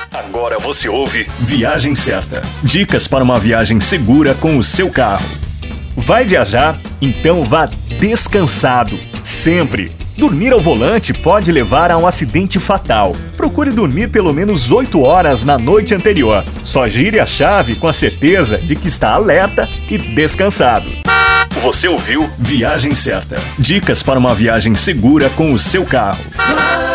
Agora você ouve Viagem Certa. Dicas para uma viagem segura com o seu carro. Vai viajar? Então vá descansado. Sempre. Dormir ao volante pode levar a um acidente fatal. Procure dormir pelo menos 8 horas na noite anterior. Só gire a chave com a certeza de que está alerta e descansado. Você ouviu Viagem Certa. Dicas para uma viagem segura com o seu carro.